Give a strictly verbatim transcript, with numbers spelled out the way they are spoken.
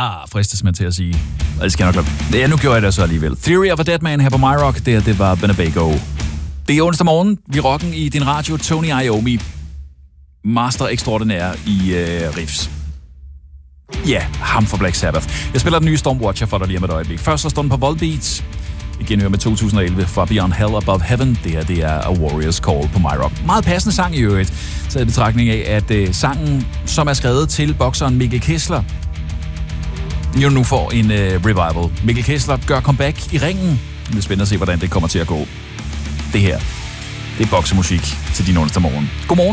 fristes man til at sige. Og det skal jeg nok lade. Ja, nu gjorde jeg det så alligevel. Theory of a Dead Man her på MyRock. Det her, det var Winnebago. Det er onsdag morgen. Vi rocken i din radio. Tony Iommi. Master extraordinær i øh, riffs. Ja, yeah, ham for Black Sabbath. Jeg spiller den nye Stormwatcher for dig lige om et øjeblik. Først så står den på Volbeat. Vi genhører med to tusind og elleve fra Beyond Hell Above Heaven. Det her, det er A Warrior's Call på MyRock. Meget passende sang i øvrigt. Så i betragtning af, at øh, sangen, som er skrevet til bokseren Mikkel Kessler, jo nu får en øh, revival. Mikkel Kessler gør comeback i ringen. Det er spændende at se, hvordan det kommer til at gå. Det her, det er boksemusik til din onsdag morgen. Godmorgen.